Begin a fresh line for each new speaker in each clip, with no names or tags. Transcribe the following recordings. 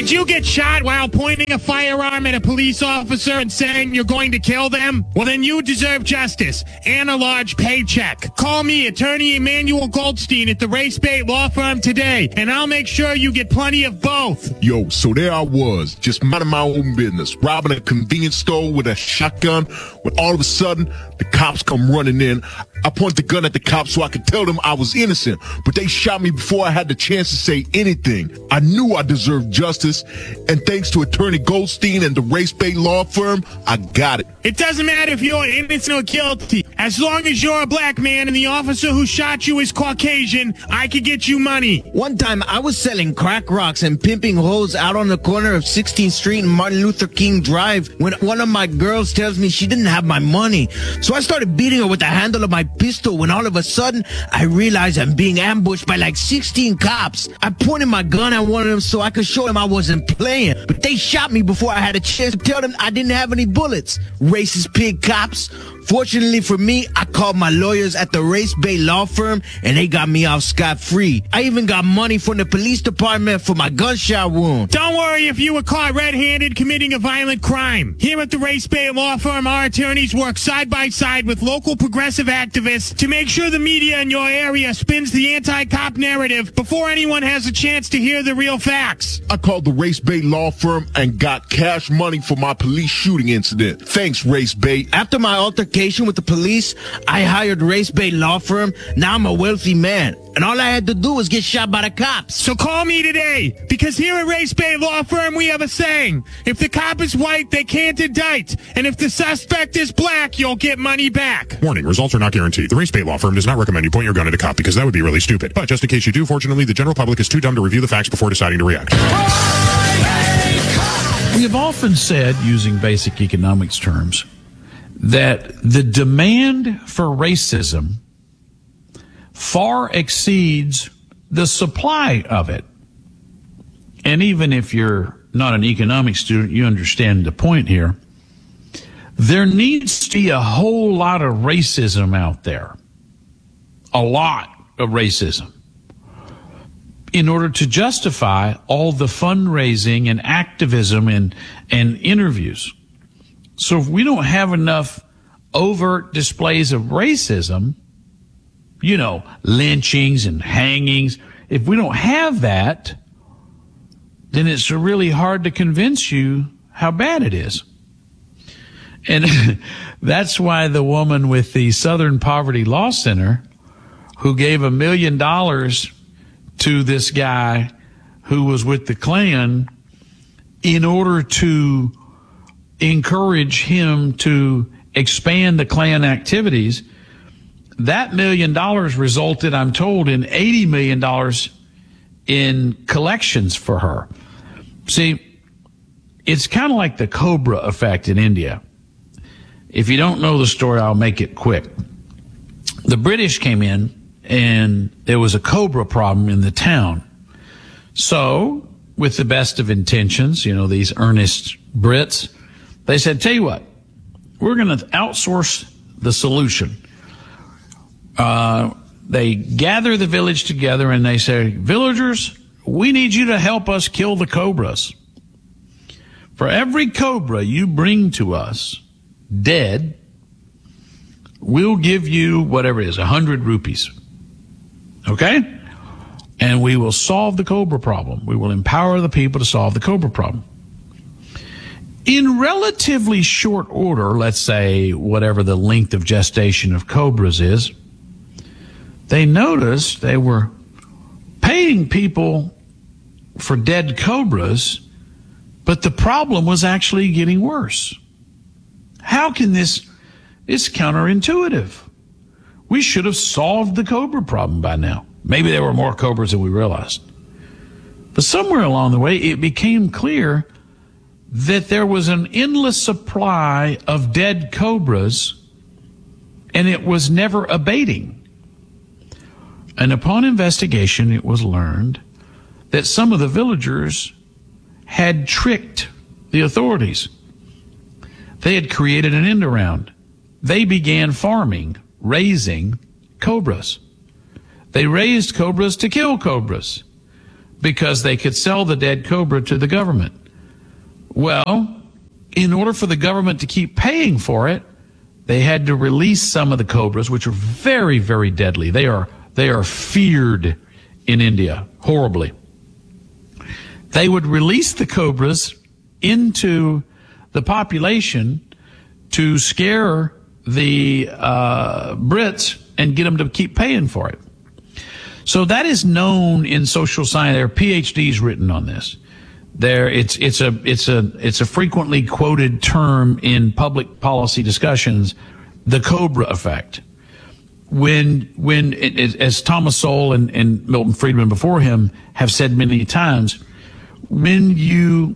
Did you get shot while pointing a firearm at a police officer and saying you're going to kill them? Well, then you deserve justice and a large paycheck. Call me, attorney Emmanuel Goldstein at the Race Bait Law Firm today, and I'll make sure you get plenty of both.
Yo, so there I was, just minding my own business, robbing a convenience store with a shotgun, when all of a sudden, the cops come running in. I point the gun at the cops so I could tell them I was innocent, but they shot me before I had the chance to say anything. I knew I deserved justice, and thanks to attorney Goldstein and the Race Bait Law Firm, I got it.
It doesn't matter if you're innocent or guilty. As long as you're a black man and the officer who shot you is Caucasian, I could get you money.
One time, I was selling crack rocks and pimping hoes out on the corner of 16th Street and Martin Luther King Drive when one of my girls tells me she didn't have my money. So I started beating her with the handle of my pistol when all of a sudden, I realized I'm being ambushed by like 16 cops. I pointed my gun at one of them so I could show them I wasn't playing. But they shot me before I had a chance to tell them I didn't have any bullets. Racist pig cops. Fortunately for me, I called my lawyers at the Race Bait Law Firm, and they got me off scot-free. I even got money from the police department for my gunshot wound.
Don't worry if you were caught red-handed committing a violent crime. Here at the Race Bait Law Firm, our attorneys work side by side with local progressive activists to make sure the media in your area spins the anti-cop narrative before anyone has a chance to hear the real facts.
I called the Race Bait Law Firm and got cash money for my police shooting incident. Thanks, Race Bait.
After my altercation with the police, I hired Race Bait Law Firm. Now I'm a wealthy man, and all I had to do was get shot by the cops.
So call me today, because here at Race Bait Law Firm, we have a saying: if the cop is white, they can't indict, and if the suspect is black, you'll get money back.
Warning, results are not guaranteed. The Race Bait Law Firm does not recommend you point your gun at a cop, because that would be really stupid. But just in case you do, fortunately, the general public is too dumb to review the facts before deciding to react.
We have often said, using basic economics terms, that the demand for racism far exceeds the supply of it. And even if you're not an economics student, you understand the point here. There needs to be a whole lot of racism out there. A lot of racism. In order to justify all the fundraising and activism and interviews. So if we don't have enough overt displays of racism, you know, lynchings and hangings, if we don't have that, then it's really hard to convince you how bad it is. And that's why the woman with the Southern Poverty Law Center, who gave $1 million to this guy who was with the Klan in order to encourage him to expand the Klan activities, that $1 million resulted, I'm told, in $80 million in collections for her. See, it's kind of like the Cobra effect in India. If you don't know the story, I'll make it quick. The British came in and there was a Cobra problem in the town. So, with the best of intentions, you know, these earnest Brits, they said, tell you what, we're going to outsource the solution. They gather the village together and they say, villagers, we need you to help us kill the cobras. For every cobra you bring to us dead, we'll give you whatever it is, 100 rupees. Okay? And we will solve the cobra problem. We will empower the people to solve the cobra problem. In relatively short order, let's say whatever the length of gestation of cobras is, they noticed they were paying people for dead cobras, but the problem was actually getting worse. How can this? It's counterintuitive. We should have solved the cobra problem by now. Maybe there were more cobras than we realized. But somewhere along the way, it became clear that there was an endless supply of dead cobras, and it was never abating. And upon investigation, it was learned that some of the villagers had tricked the authorities. They had created an end around. They began farming, raising cobras. They raised cobras to kill cobras. because they could sell the dead cobra to the government. Well, in order for the government to keep paying for it, they had to release some of the cobras, which are very, very deadly. They are feared in India horribly. They would release the cobras into the population to scare the Brits and get them to keep paying for it. So that is known in social science. There are PhDs written on this. It's a frequently quoted term in public policy discussions, the Cobra effect. When as Thomas Sowell and Milton Friedman before him have said many times, when you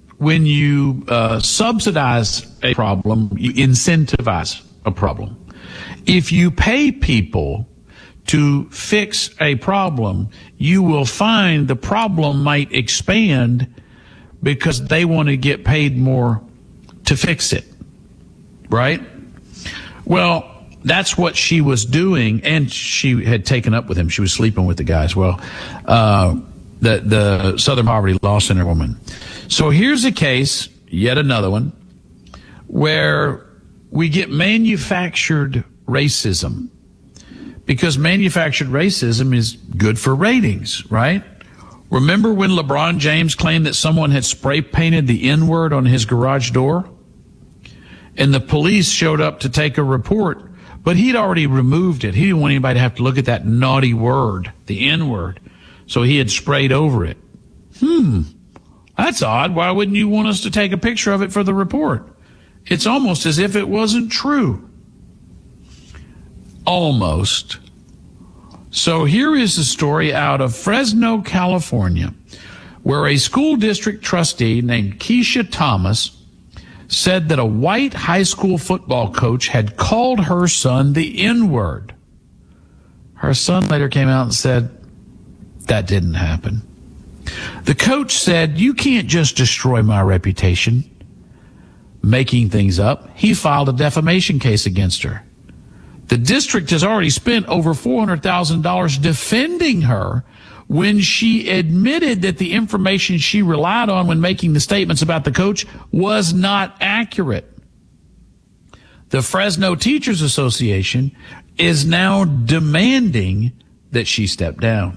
subsidize a problem, you incentivize a problem. If you pay people to fix a problem, you will find the problem might expand because they want to get paid more to fix it, right? Well, that's what she was doing, and she had taken up with him. She was sleeping with the guys. Well, the Southern Poverty Law Center woman. So here's a case, yet another one, where we get manufactured racism, because manufactured racism is good for ratings, right? Remember when LeBron James claimed that someone had spray painted the N-word on his garage door? And the police showed up to take a report, but he'd already removed it. He didn't want anybody to have to look at that naughty word, the N-word. So he had sprayed over it. That's odd. Why wouldn't you want us to take a picture of it for the report? It's almost as if it wasn't true. Almost. So here is a story out of Fresno, California, where a school district trustee named Keisha Thomas said that a white high school football coach had called her son the N-word. Her son later came out and said, that didn't happen. The coach said, you can't just destroy my reputation making things up. He filed a defamation case against her. The district has already spent over $400,000 defending her when she admitted that the information she relied on when making the statements about the coach was not accurate. The Fresno Teachers Association is now demanding that she step down.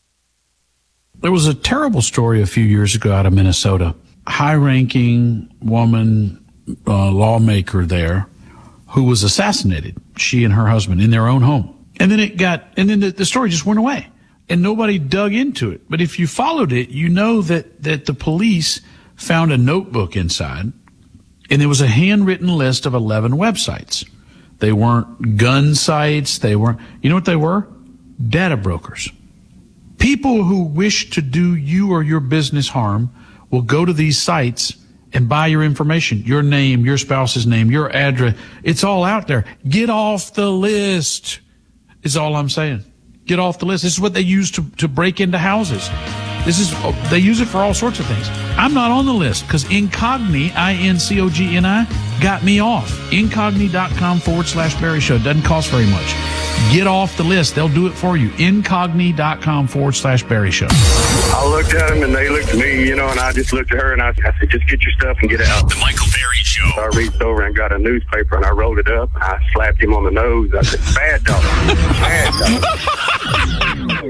There was a terrible story a few years ago out of Minnesota. High-ranking woman, lawmaker there, who was assassinated, she and her husband, in their own home. And then the story just went away and nobody dug into it. But if you followed it, you know that the police found a notebook inside, and there was a handwritten list of 11 websites. They weren't gun sites. They weren't, you know what they were? Data brokers. People who wish to do you or your business harm will go to these sites and buy your information, your name, your spouse's name, your address. It's all out there. Get off the list is all I'm saying. Get off the list. This is what they use to break into houses. They use it for all sorts of things. I'm not on the list because Incogni, INCOGNI, got me off. Incogni.com/Barry Show. Doesn't cost very much. Get off the list. They'll do it for you. Incogni.com/Barry Show.
I looked at them and they looked at me, and I just looked at her and I said, just get your stuff and get out.
The Michael Barry Show.
So I reached over and got a newspaper and I rolled it up and I slapped him on the nose. I said, bad dog. Bad dog.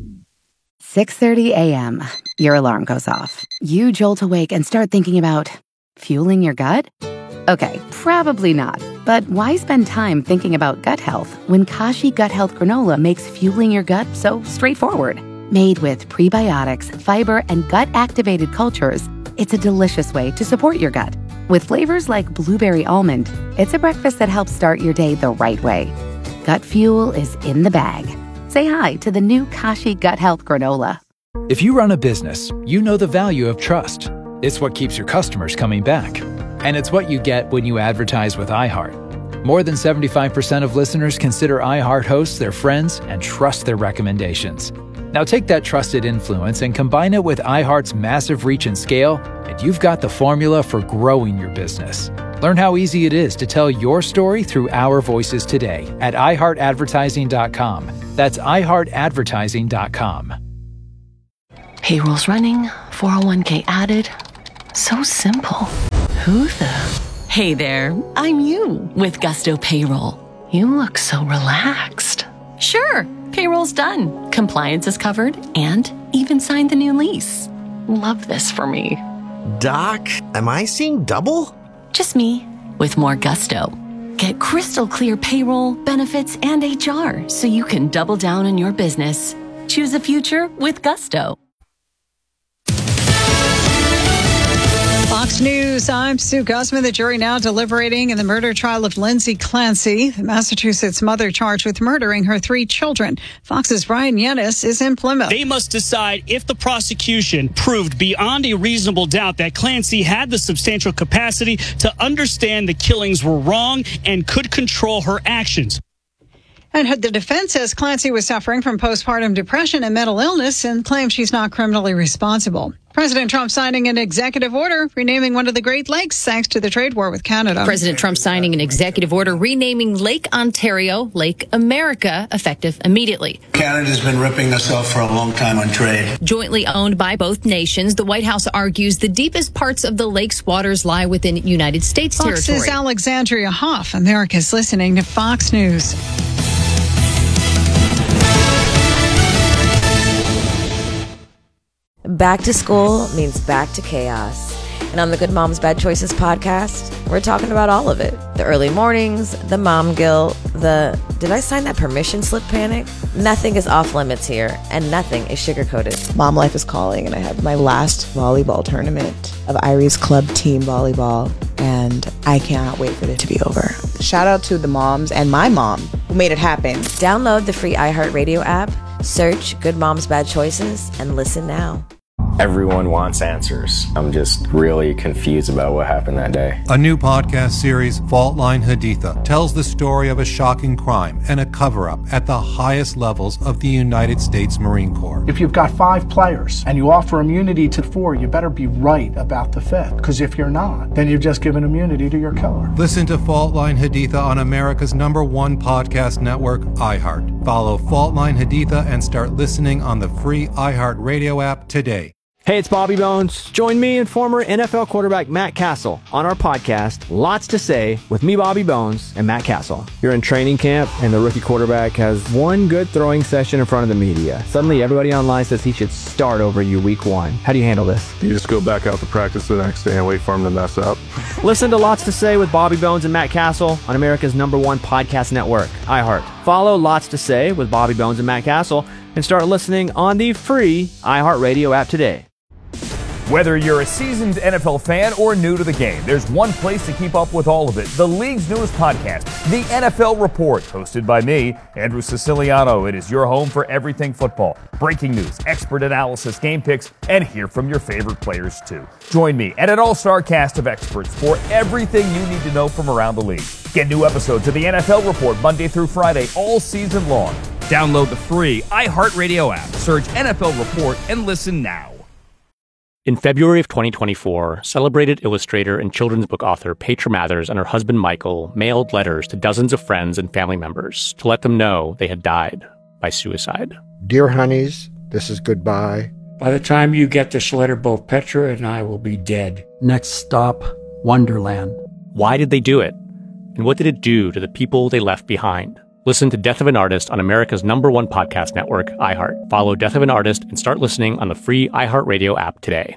6:30 a.m. Your alarm goes off. You jolt awake and start thinking about fueling your gut? Okay, probably not. But why spend time thinking about gut health when Kashi Gut Health Granola makes fueling your gut so straightforward? Made with prebiotics, fiber, and gut-activated cultures, it's a delicious way to support your gut. With flavors like blueberry almond, it's a breakfast that helps start your day the right way. Gut fuel is in the bag. Say hi to the new Kashi Gut Health Granola.
If you run a business, you know the value of trust. It's what keeps your customers coming back. And it's what you get when you advertise with iHeart. More than 75% of listeners consider iHeart hosts their friends and trust their recommendations. Now take that trusted influence and combine it with iHeart's massive reach and scale, and you've got the formula for growing your business. Learn how easy it is to tell your story through our voices today at iHeartAdvertising.com. That's iHeartAdvertising.com.
Payroll's running, 401k added. So simple. Who the? Hey there, I'm you with Gusto Payroll. You look so relaxed. Sure, payroll's done. Compliance is covered and even signed the new lease. Love this for me.
Doc, am I seeing double?
Just me with more gusto. Get crystal clear payroll, benefits, and HR so you can double down on your business. Choose a future with Gusto.
Fox News, I'm Sue Guzman. The jury now deliberating in the murder trial of Lindsay Clancy, the Massachusetts mother charged with murdering her 3 children. Fox's Brian Yennis is in Plymouth.
They must decide if the prosecution proved beyond a reasonable doubt that Clancy had the substantial capacity to understand the killings were wrong and could control her actions.
And the defense says Clancy was suffering from postpartum depression and mental illness and claims she's not criminally responsible. President Trump signing an executive order renaming one of the Great Lakes thanks to the trade war with Canada.
President Trump signing an executive order renaming Lake Ontario Lake America, effective immediately.
Canada's been ripping us off for a long time on trade.
Jointly owned by both nations, the White House argues the deepest parts of the lake's waters lie within United States territory.
Fox's Alexandria Hoff. America's listening to Fox News.
Back to school means back to chaos. And on the Good Moms Bad Choices podcast, we're talking about all of it. The early mornings, the mom guilt, the did I sign that permission slip panic? Nothing is off limits here, and nothing is sugar-coated.
Mom life is calling, and I have my last volleyball tournament of Irie's club team volleyball, and I cannot wait for it to be over. Shout out to the moms and my mom who made it happen.
Download the free iHeartRadio app, search Good Moms Bad Choices, and listen now.
Everyone wants answers. I'm just really confused about what happened that day.
A new podcast series, Fault Line Haditha, tells the story of a shocking crime and a cover-up at the highest levels of the United States Marine Corps.
If you've got 5 players and you offer immunity to 4, you better be right about the 5th. Because if you're not, then you've just given immunity to your killer.
Listen to Fault Line Haditha on America's #1 podcast network, iHeart. Follow Fault Line Haditha and start listening on the free iHeartRadio app today.
Hey, it's Bobby Bones. Join me and former NFL quarterback Matt Castle on our podcast, Lots to Say, with me, Bobby Bones, and Matt Castle. You're in training camp, and the rookie quarterback has one good throwing session in front of the media. Suddenly, everybody online says he should start over you week 1. How do you handle this?
You just go back out to practice the next day and wait for him to mess up.
Listen to Lots to Say with Bobby Bones and Matt Castle on America's #1 podcast network, iHeart. Follow Lots to Say with Bobby Bones and Matt Castle and start listening on the free iHeartRadio app today.
Whether you're a seasoned NFL fan or new to the game, there's one place to keep up with all of it. The league's newest podcast, The NFL Report, hosted by me, Andrew Siciliano. It is your home for everything football. Breaking news, expert analysis, game picks, and hear from your favorite players too. Join me and an all-star cast of experts for everything you need to know from around the league. Get new episodes of The NFL Report Monday through Friday all season long. Download the free iHeartRadio app, search NFL Report, and listen now.
In February of 2024, celebrated illustrator and children's book author Petra Mathers and her husband Michael mailed letters to dozens of friends and family members to let them know they had died by suicide.
Dear honeys, this is goodbye.
By the time you get this letter, both Petra and I will be dead.
Next stop, Wonderland.
Why did they do it? And what did it do to the people they left behind? Listen to Death of an Artist on America's #1 podcast network, iHeart. Follow Death of an Artist and start listening on the free iHeartRadio app today.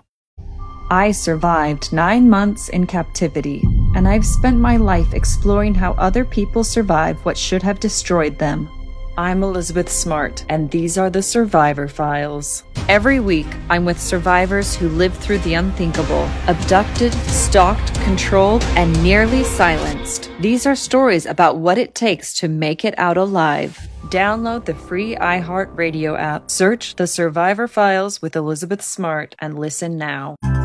I survived 9 months in captivity, and I've spent my life exploring how other people survive what should have destroyed them. I'm Elizabeth Smart, and these are the Survivor Files. Every week, I'm with survivors who lived through the unthinkable, abducted, stalked, controlled, and nearly silenced. These are stories about what it takes to make it out alive. Download the free iHeartRadio app, search The Survivor Files with Elizabeth Smart, and listen now.